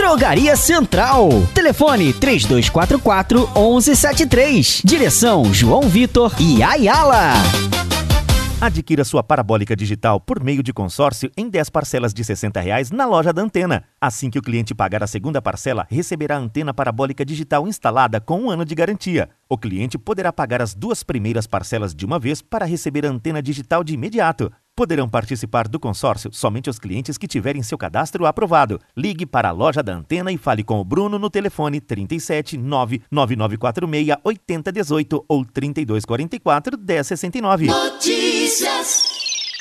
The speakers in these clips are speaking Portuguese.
Drogaria Central. Telefone 3244-1173. Direção João Vitor e Ayala. Adquira sua parabólica digital por meio de consórcio em 10 parcelas de R$60 na loja da Antena. Assim que o cliente pagar a segunda parcela, receberá a antena parabólica digital instalada com 1 ano de garantia. O cliente poderá pagar as 2 primeiras parcelas de uma vez para receber a antena digital de imediato. Poderão participar do consórcio somente os clientes que tiverem seu cadastro aprovado. Ligue para a loja da Antena e fale com o Bruno no telefone 37 99946 8018 ou 3244 1069. Notícias.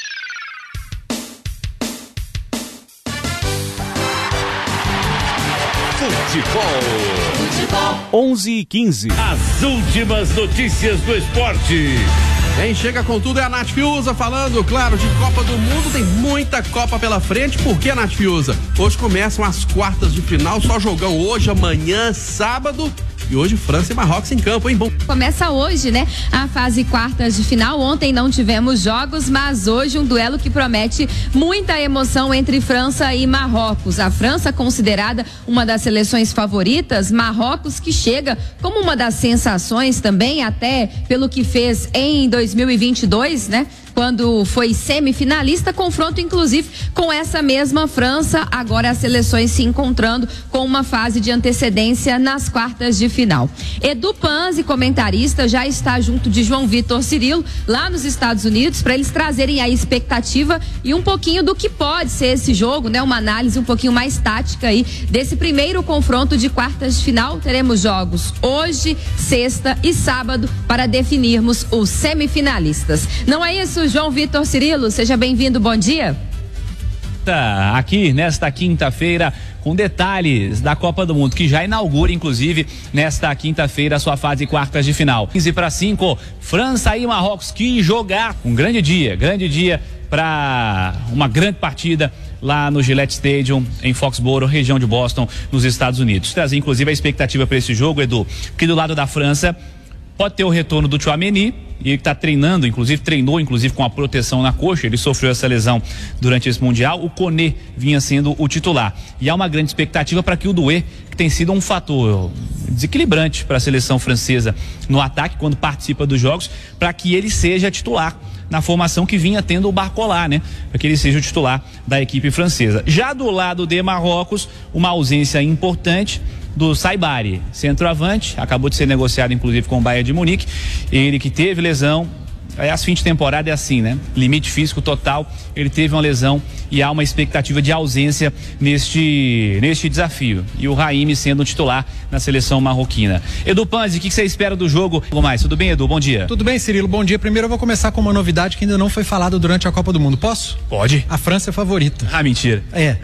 Futebol. 11h15. As últimas notícias do esporte. Quem chega com tudo é a Nath Fiuza, falando, claro, de Copa do Mundo. Tem muita Copa pela frente. Por que, Nath Fiuza? Hoje começam as quartas de final, só jogão hoje, amanhã, sábado. E hoje França e Marrocos em campo, hein? Bom. Começa hoje, né? A fase quartas de final. Ontem não tivemos jogos, mas hoje um duelo que promete muita emoção entre França e Marrocos. A França considerada uma das seleções favoritas, Marrocos que chega como uma das sensações também, até pelo que fez em 2022, né? Quando foi semifinalista, confronto inclusive com essa mesma França, agora as seleções se encontrando com uma fase de antecedência nas quartas de final. Edu Panzi, comentarista, já está junto de João Vitor Cirilo, lá nos Estados Unidos, para eles trazerem a expectativa e um pouquinho do que pode ser esse jogo, né? Uma análise um pouquinho mais tática aí desse primeiro confronto de quartas de final. Teremos jogos hoje, sexta e sábado para definirmos os semifinalistas. Não é isso, João Vitor Cirilo? Seja bem-vindo, bom dia. Aqui nesta quinta-feira com detalhes da Copa do Mundo, que já inaugura inclusive nesta quinta-feira a sua fase quartas de final. 15-5, França e Marrocos, que jogar. Um grande dia para uma grande partida lá no Gillette Stadium, em Foxborough, região de Boston, nos Estados Unidos. Trazer inclusive a expectativa para esse jogo, Edu, que do lado da França pode ter o retorno do Tchouaméni, e ele está treinando, treinou com a proteção na coxa. Ele sofreu essa lesão durante esse Mundial. O Koné vinha sendo o titular. E há uma grande expectativa para que o Doué, que tem sido um fator desequilibrante para a seleção francesa no ataque, quando participa dos jogos, para que ele seja titular na formação que vinha tendo o Barcola, né? Para que ele seja o titular da equipe francesa. Já do lado de Marrocos, uma ausência importante do Saibari, centroavante, acabou de ser negociado inclusive com o Bayern de Munique. Ele que teve lesão, as fins de temporada é assim, né? Limite físico total, ele teve uma lesão e há uma expectativa de ausência neste desafio. E o Raimi sendo o titular na seleção marroquina. Edu Panzi, o que você espera do jogo? Tudo bem, Edu? Bom dia. Tudo bem, Cirilo? Bom dia. Primeiro eu vou começar com uma novidade que ainda não foi falada durante a Copa do Mundo. Posso? Pode. A França é favorita. Ah, mentira.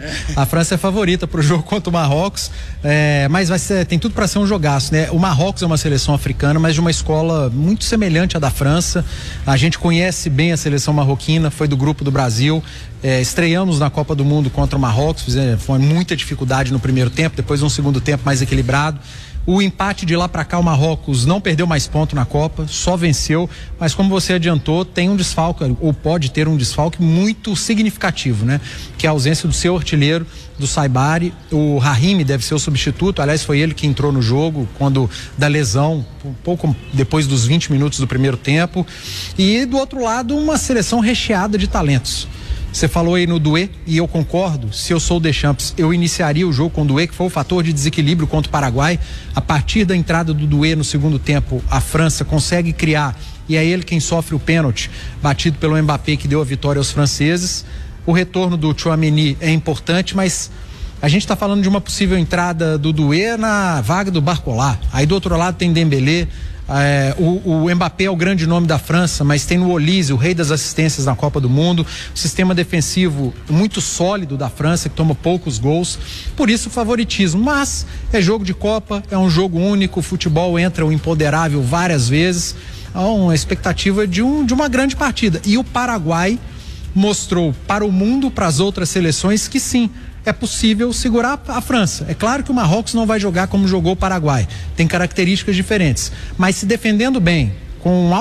A França é favorita pro jogo contra o Marrocos, mas tem tudo para ser um jogaço, né? O Marrocos é uma seleção africana, mas de uma escola muito semelhante à da França. A gente conhece bem a seleção marroquina, foi do grupo do Brasil. Estreamos na Copa do Mundo contra o Marrocos, foi muita dificuldade no primeiro tempo, depois um segundo tempo mais equilibrado. O empate de lá para cá, o Marrocos não perdeu mais ponto na Copa, só venceu, mas como você adiantou, tem um desfalque, ou pode ter um desfalque muito significativo, né? Que é a ausência do seu artilheiro, do Saibari. O Rahimi deve ser o substituto, aliás foi ele que entrou no jogo quando da lesão, um pouco depois dos 20 minutos do primeiro tempo. E do outro lado, uma seleção recheada de talentos. Você falou aí no Doué, e eu concordo. Se eu sou o Deschamps, eu iniciaria o jogo com o Doué, que foi o fator de desequilíbrio contra o Paraguai. A partir da entrada do Doué no segundo tempo, a França consegue criar, e é ele quem sofre o pênalti batido pelo Mbappé, que deu a vitória aos franceses. O retorno do Tchouaméni é importante, mas a gente está falando de uma possível entrada do Doué na vaga do Barcola. Aí do outro lado tem Dembélé. O Mbappé é o grande nome da França, mas tem no Olise, o rei das assistências na Copa do Mundo, o sistema defensivo muito sólido da França, que toma poucos gols, por isso o favoritismo. Mas é jogo de Copa, é um jogo único, o futebol entra o imponderável várias vezes, há uma expectativa de uma grande partida. E o Paraguai mostrou para o mundo, para as outras seleções, que sim, é possível segurar a França. É claro que o Marrocos não vai jogar como jogou o Paraguai, tem características diferentes, mas se defendendo bem, com